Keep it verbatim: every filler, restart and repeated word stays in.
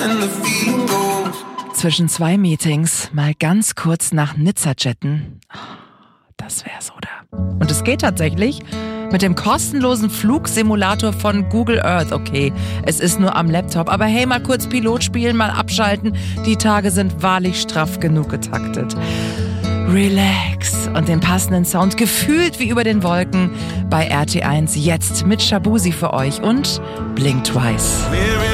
Zwischen zwei Meetings mal ganz kurz nach Nizza jetten. Das wär's, oder? Und es geht tatsächlich mit dem kostenlosen Flugsimulator von Google Earth. Okay, es ist nur am Laptop, aber hey, mal kurz Pilot spielen, mal abschalten. Die Tage sind wahrlich straff genug getaktet. Relax und den passenden Sound gefühlt wie über den Wolken bei R T eins jetzt mit Shabuzi für euch und Blink Twice.